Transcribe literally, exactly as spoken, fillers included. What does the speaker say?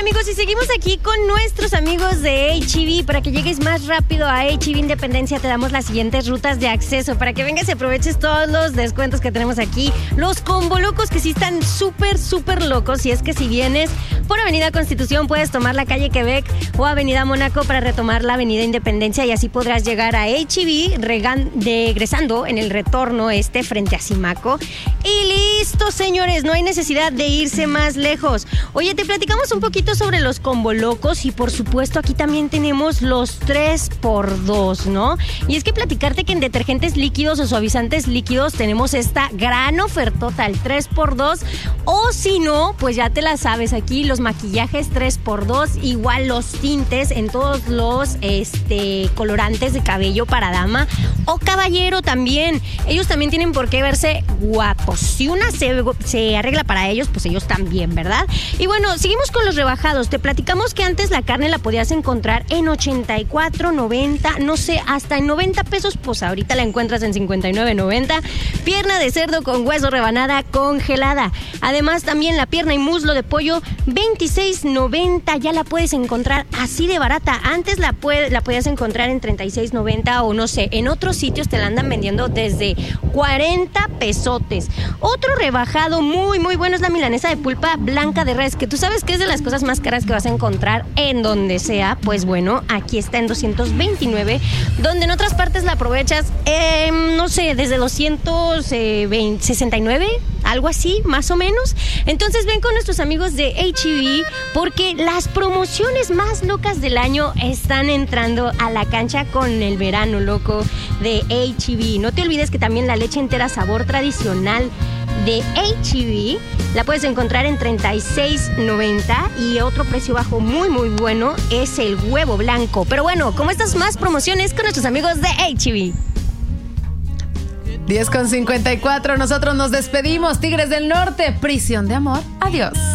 amigos, y seguimos aquí con nuestros amigos de H E B. Para que llegues más rápido a H E B Independencia, te damos las siguientes rutas de acceso para que vengas y aproveches todos los descuentos que tenemos aquí. Los combo locos que sí están súper, súper locos. Y es que si vienes por Avenida Constitución, puedes tomar la calle Quebec o Avenida Mónaco para retomar la Avenida Independencia, y así podrás llegar a H E B regan- regresando en el retorno este frente a Simaco. Y listo, señores, no hay necesidad de irse más lejos. Oye, te platicamos un poquito sobre los combo locos y por supuesto aquí también tenemos los tres por dos, ¿no? Y es que platicarte que en detergentes líquidos o suavizantes líquidos tenemos esta gran ofertota, el tres por dos, o si no, pues ya te la sabes, aquí los maquillajes tres por dos, igual los tintes en todos los este, colorantes de cabello para dama o caballero también. Ellos también tienen por qué verse guapos. Si una se, se arregla para ellos, pues ellos también, ¿verdad? Y bueno, seguimos con los rebajados. Te platicamos que antes la carne la podías encontrar en ochenta y cuatro, noventa, no sé, hasta en noventa pesos, pues ahorita la encuentras en cincuenta y nueve noventa. Pierna de cerdo con hueso rebanada congelada. Además, también la pierna y muslo de pollo, veintiséis noventa, ya la puedes encontrar así de barata. Antes la, puede, la podías encontrar en treinta y seis noventa o no sé, en otros sitios te la andan vendiendo desde cuarenta pesotes. Otro rebajado muy, muy bueno es la milanesa de pulpa blanca de res, que tú sabes que es de las cosas más caras que vas a encontrar en donde sea. Pues bueno, aquí está en doscientos veintinueve, donde en otras partes la aprovechas, eh, no sé, desde doscientos sesenta y nueve, algo así, más o menos. Entonces ven con nuestros amigos de H E B, porque las promociones más locas del año están entrando a la cancha con el verano loco de H E B. No te olvides que también la leche entera sabor tradicional de H E B la puedes encontrar en treinta y seis noventa, y otro precio bajo muy muy bueno es el huevo blanco. Pero bueno, como estas más promociones con nuestros amigos de H E B. diez con cincuenta y cuatro, nosotros nos despedimos. Tigres del Norte, prisión de amor, adiós.